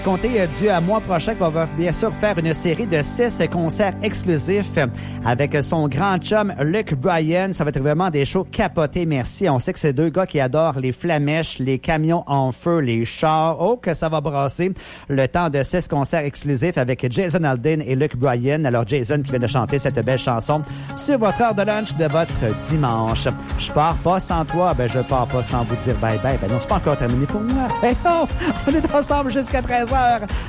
Comptez du mois prochain qu'on va bien sûr faire une série de 6 concerts exclusifs avec son grand chum Luke Bryan. Ça va être vraiment des shows capotés, merci. On sait que c'est deux gars qui adorent les flamèches, les camions en feu, les chars. Oh, que ça va brasser. Le temps de 6 concerts exclusifs avec Jason Aldean et Luke Bryan. Alors Jason qui vient de chanter cette belle chanson sur votre heure de lunch de votre dimanche. Je pars pas sans toi, je pars pas sans vous dire bye bye. Non, c'est pas encore terminé pour moi. Hey, non, on est ensemble jusqu'à 13h